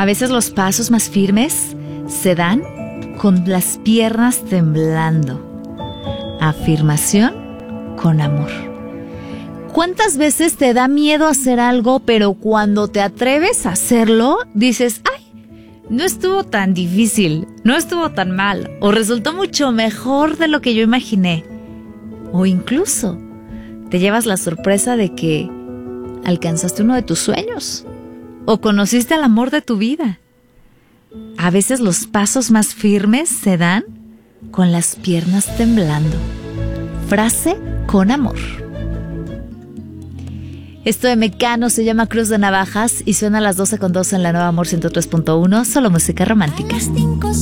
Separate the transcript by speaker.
Speaker 1: A veces los pasos más firmes se dan con las piernas temblando. Afirmación con amor. ¿Cuántas veces te da miedo hacer algo, pero cuando te atreves a hacerlo, dices, ¡ay! No estuvo tan difícil, no estuvo tan mal, o resultó mucho mejor de lo que yo imaginé. O incluso te llevas la sorpresa de que alcanzaste uno de tus sueños, o conociste al amor de tu vida. A veces los pasos más firmes se dan con las piernas temblando. Frase con amor. Esto de Mecano se llama Cruz de Navajas y suena a las 12:02 en la Nueva Amor 103.1, solo música romántica.